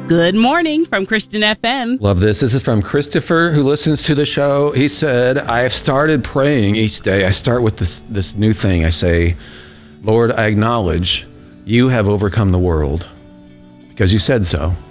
Good morning from Christian FM. Love this. This is from Christopher, who listens to the show. He said, I have started praying each day. I start with this new thing. I say, Lord, I acknowledge you have overcome the world because you said so.